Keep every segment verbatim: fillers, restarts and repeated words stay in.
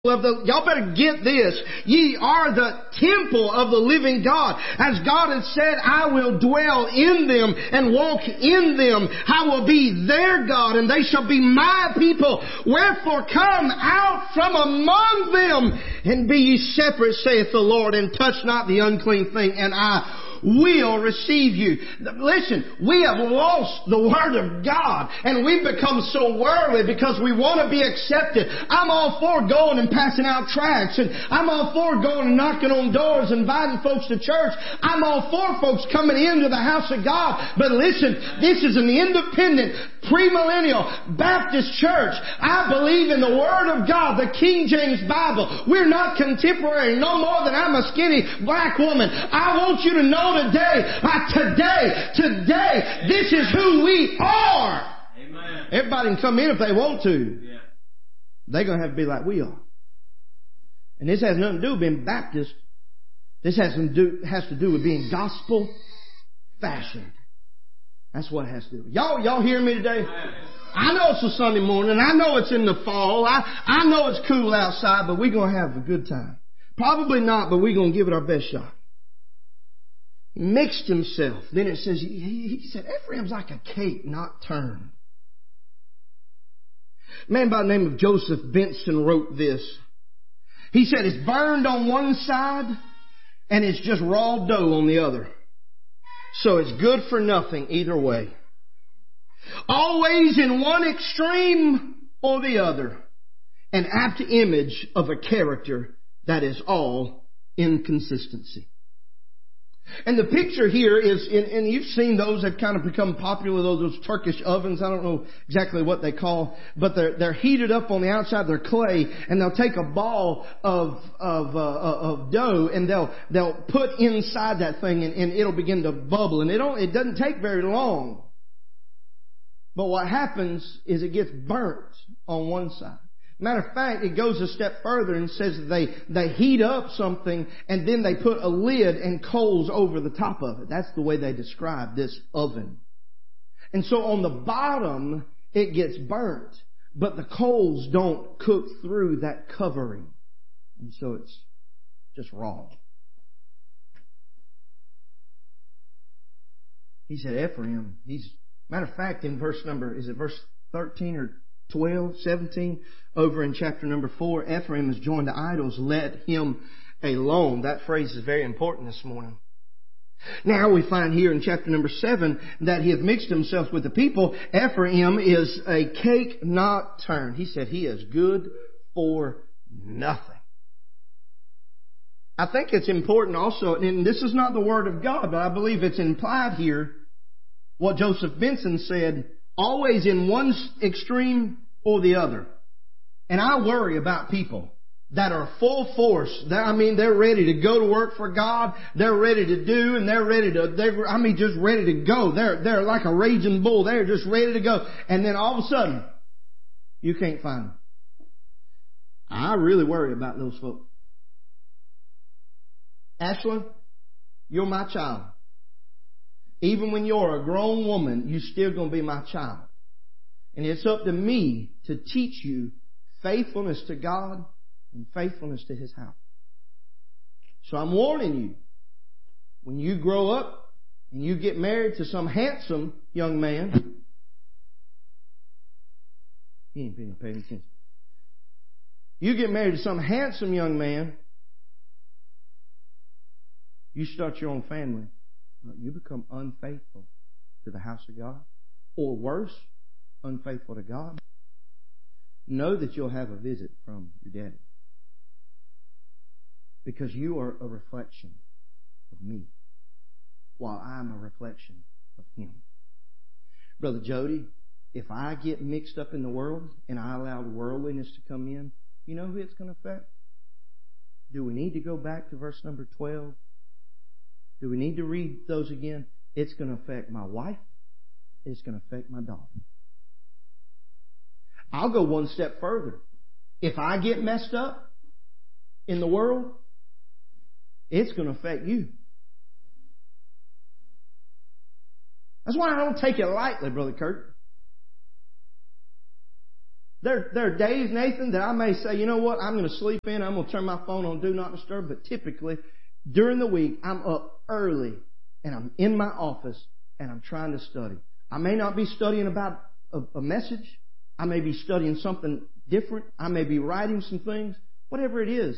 of the, y'all better get this. Ye are the temple of the living God. As God has said, I will dwell in them and walk in them. I will be their God and they shall be my people. Wherefore come out from among them and be ye separate, saith the Lord, and touch not the unclean thing, and I will receive you. Listen, we have lost the Word of God and we've become so worldly because we want to be accepted. I'm all for going and passing out tracts, and I'm all for going and knocking on doors, inviting folks to church. I'm all for folks coming into the house of God. But listen, this is an independent, premillennial Baptist church. I believe in the Word of God, the King James Bible. We're not contemporary no more than I'm a skinny black woman. I want you to know today, uh, today, today, this is who we are. Amen. Everybody can come in if they want to. Yeah. They're going to have to be like we are. And this has nothing to do with being Baptist. This has to do, has to do with being gospel fashioned. That's what it has to do. Y'all, y'all hear me today? I know it's a Sunday morning. I know it's in the fall. I, I know it's cool outside, but we're going to have a good time. Probably not, but we're going to give it our best shot. He mixed himself. Then it says, he, he said, Ephraim's like a cake not turned. A man by the name of Joseph Benson wrote this. He said, it's burned on one side and it's just raw dough on the other. So it's good for nothing either way. Always in one extreme or the other. An apt image of a character that is all inconsistency. And the picture here is, and you've seen those that kind of become popular, those, those Turkish ovens. I don't know exactly what they call, but they're, they're heated up on the outside. They're clay, and they'll take a ball of, of, uh, of dough and they'll, they'll put inside that thing and, and it'll begin to bubble. And it don't, it doesn't take very long. But what happens is it gets burnt on one side. Matter of fact, it goes a step further and says that they, they heat up something and then they put a lid and coals over the top of it. That's the way they describe this oven. And so on the bottom, it gets burnt, but the coals don't cook through that covering. And so it's just raw. He said, Ephraim, he's, matter of fact, in verse number, is it verse thirteen or twelve, seventeen, over in chapter number four, Ephraim is joined to idols, let him alone. That phrase is very important this morning. Now we find here in chapter number seven that he hath mixed himself with the people. Ephraim is a cake not turned. He said he is good for nothing. I think it's important also, and this is not the Word of God, but I believe it's implied here, what Joseph Benson said, always in one extreme or the other. And I worry about people that are full force. I mean, they're ready to go to work for God. They're ready to do, and they're ready to, they're, I mean, just ready to go. They're, they're like a raging bull. They're just ready to go. And then all of a sudden, you can't find them. I really worry about those folks. Ashley, you're my child. Even when you're a grown woman, you're still going to be my child. And it's up to me to teach you faithfulness to God and faithfulness to His house. So I'm warning you, when you grow up and you get married to some handsome young man, he ain't been paying attention. You get married to some handsome young man, you start your own family, you become unfaithful to the house of God, or worse, unfaithful to God. Know that you'll have a visit from your daddy, because you are a reflection of me, while I'm a reflection of Him. Brother Jody, if I get mixed up in the world and I allow worldliness to come in, you know who it's going to affect? Do we need to go back to verse number twelve? Do we need to read those again? It's going to affect my wife. It's going to affect my daughter. I'll go one step further. If I get messed up in the world, it's going to affect you. That's why I don't take it lightly, Brother Kurt. There, there are days, Nathan, that I may say, you know what, I'm going to sleep in, I'm going to turn my phone on Do Not Disturb, but typically, during the week, I'm up early, and I'm in my office, and I'm trying to study. I may not be studying about a, a message. I may be studying something different. I may be writing some things, whatever it is.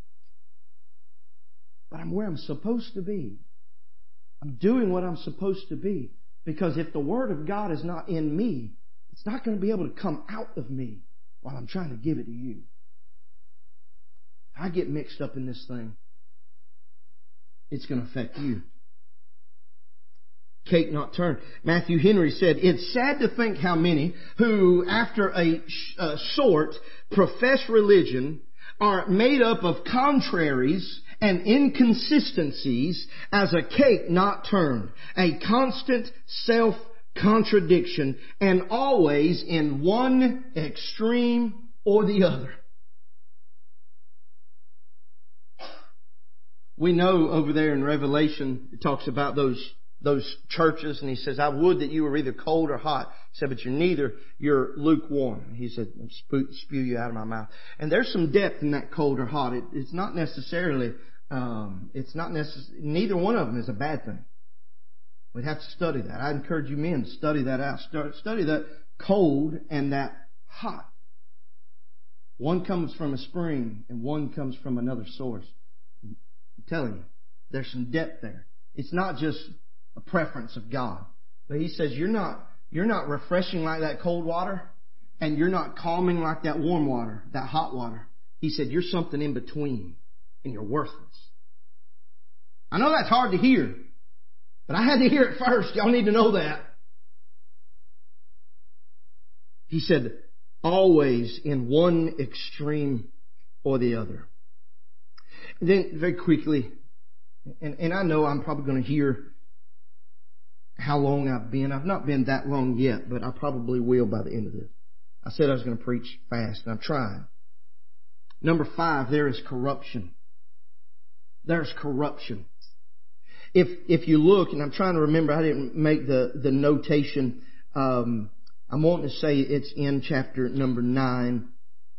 But I'm where I'm supposed to be. I'm doing what I'm supposed to be. Because if the Word of God is not in me, it's not going to be able to come out of me while I'm trying to give it to you. If I get mixed up in this thing, it's going to affect you. Cake not turned. Matthew Henry said, it's sad to think how many who, after a, a sort, profess religion are made up of contraries and inconsistencies as a cake not turned, a constant self-contradiction, and always in one extreme or the other. We know over there in Revelation, it talks about those those churches, and he says, I would that you were either cold or hot. He said, but you're neither, you're lukewarm. He said, spew, spew you out of my mouth. And there's some depth in that cold or hot. It, it's not necessarily, um, it's not necessarily, neither one of them is a bad thing. We'd have to study that. I encourage you men to study that out. Study that cold and that hot. One comes from a spring and one comes from another source. I'm telling you, there's some depth there. It's not just a preference of God. But He says you're not, you're not refreshing like that cold water, and you're not calming like that warm water, that hot water. He said you're something in between, and you're worthless. I know that's hard to hear, but I had to hear it first. Y'all need to know that. He said always in one extreme or the other. And then very quickly, and, and I know I'm probably going to hear how long I've been. I've not been that long yet, but I probably will by the end of this. I said I was going to preach fast, and I'm trying. Number five, there is corruption. There's corruption. If if you look, and I'm trying to remember, I didn't make the, the notation. Um, I'm wanting to say it's in chapter number nine.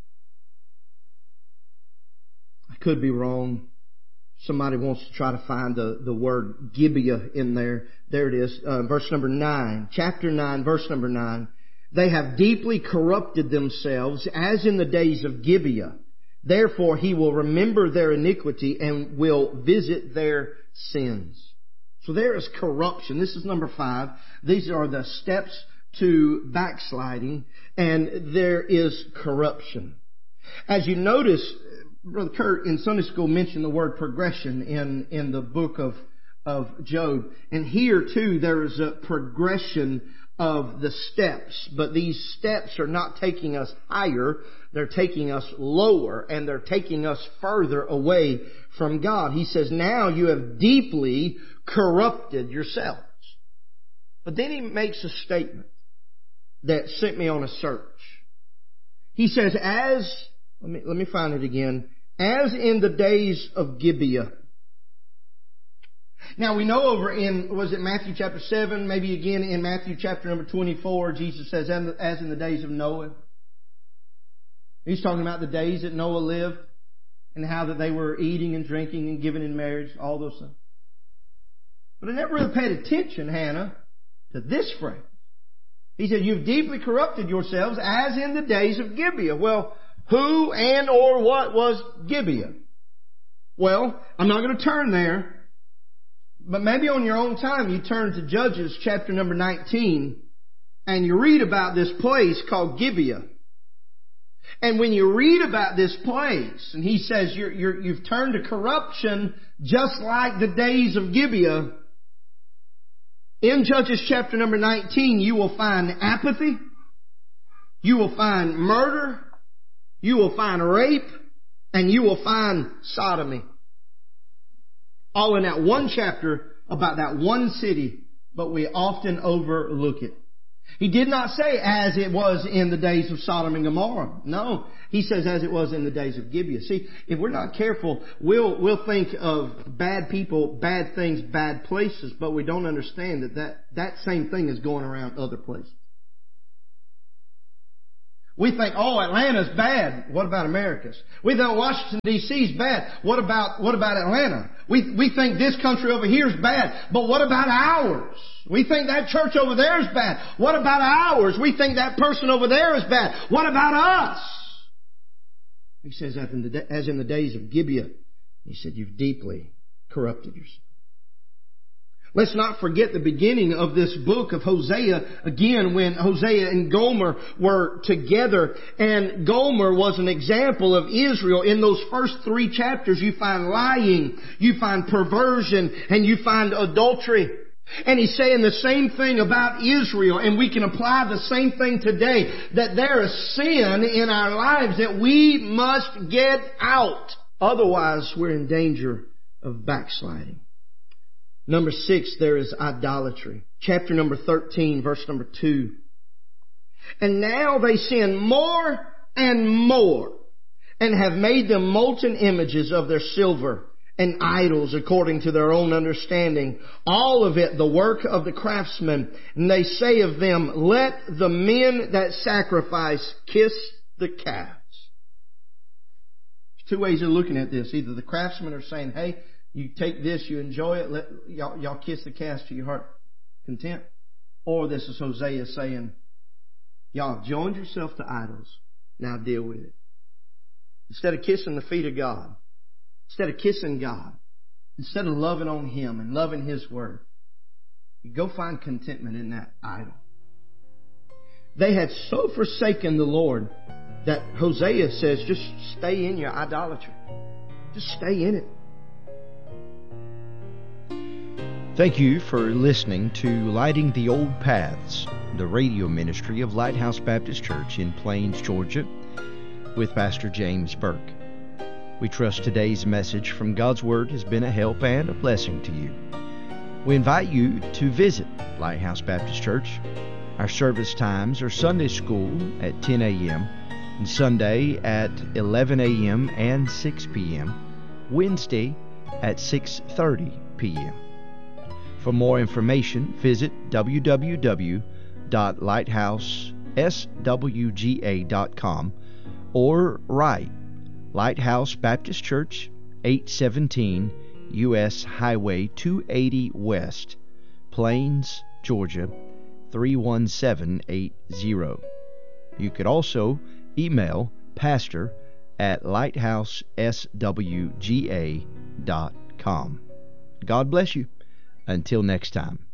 I could be wrong. Somebody wants to try to find the, the word Gibeah in there. There it is. Uh, verse number nine. Chapter nine, verse number nine. They have deeply corrupted themselves as in the days of Gibeah. Therefore He will remember their iniquity and will visit their sins. So there is corruption. This is number five. These are the steps to backsliding. And there is corruption. As you notice, Brother Kurt in Sunday school mentioned the word progression in, in the book of, of Job. And here too there is a progression of the steps. But these steps are not taking us higher. They're taking us lower, and they're taking us further away from God. He says, now you have deeply corrupted yourselves. But then he makes a statement that sent me on a search. He says, as... Let me, let me find it again. As in the days of Gibeah. Now we know over in, was it Matthew chapter seven, maybe again in Matthew chapter number twenty-four, Jesus says, as in the days of Noah. He's talking about the days that Noah lived and how that they were eating and drinking and giving in marriage, all those things. But I never really paid attention, Hannah, to this phrase. He said, you've deeply corrupted yourselves as in the days of Gibeah. Well, who and or what was Gibeah? Well, I'm not going to turn there, but maybe on your own time you turn to Judges chapter number nineteen and you read about this place called Gibeah. And when you read about this place, and he says you're, you're, you've turned to corruption just like the days of Gibeah, in Judges chapter number nineteen you will find apathy, you will find murder, you will find rape, and you will find sodomy. All in that one chapter about that one city, but we often overlook it. He did not say as it was in the days of Sodom and Gomorrah. No, he says as it was in the days of Gibeah. See, if we're not careful, we'll, we'll think of bad people, bad things, bad places, but we don't understand that that, that same thing is going around other places. We think, oh, Atlanta's bad. What about America's? We think Washington, D C's bad. What about, what about Atlanta? We, we think this country over here is bad. But what about ours? We think that church over there is bad. What about ours? We think that person over there is bad. What about us? He says, as in the days of Gibeah, he said, you've deeply corrupted yourself. Let's not forget the beginning of this book of Hosea, again, when Hosea and Gomer were together. And Gomer was an example of Israel. In those first three chapters, you find lying, you find perversion, and you find adultery. And he's saying the same thing about Israel, and we can apply the same thing today, that there is sin in our lives that we must get out. Otherwise, we're in danger of backsliding. Number six, there is idolatry. Chapter number thirteen, verse number two. And now they sin more and more, and have made them molten images of their silver, and idols according to their own understanding. All of it the work of the craftsmen. And they say of them, let the men that sacrifice kiss the calves. There's two ways of looking at this. Either the craftsmen are saying, hey, you take this, you enjoy it, let y'all, y'all kiss the calves to your heart content. Or this is Hosea saying, y'all joined yourself to idols. Now deal with it. Instead of kissing the feet of God, instead of kissing God, instead of loving on Him and loving His Word, you go find contentment in that idol. They had so forsaken the Lord that Hosea says, just stay in your idolatry. Just stay in it. Thank you for listening to Lighting the Old Paths, the radio ministry of Lighthouse Baptist Church in Plains, Georgia, with Pastor James Burke. We trust today's message from God's Word has been a help and a blessing to you. We invite you to visit Lighthouse Baptist Church. Our service times are Sunday school at ten a.m. and Sunday at eleven a.m. and six p.m., Wednesday at six thirty p.m. For more information, visit w w w dot lighthouse s w g a dot com or write Lighthouse Baptist Church, eight seventeen U S Highway two eighty West, Plains, Georgia, three one seven eight zero. You could also email pastor at lighthouse s w g a dot com. God bless you. Until next time.